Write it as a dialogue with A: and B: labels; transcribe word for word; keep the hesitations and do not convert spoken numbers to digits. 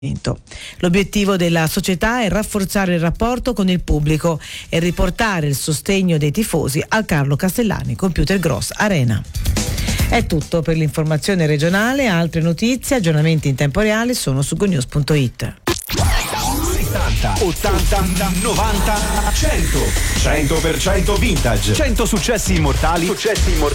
A: L'obiettivo della società è rafforzare il rapporto con il pubblico e riportare il sostegno dei tifosi al Carlo Castellani Computer Gross Arena. È tutto per l'informazione regionale. Altre notizie, aggiornamenti in tempo reale sono su gonews punto it.
B: settanta, ottanta, novanta, cento. cento per cento vintage. cento successi immortali. Successi immortali.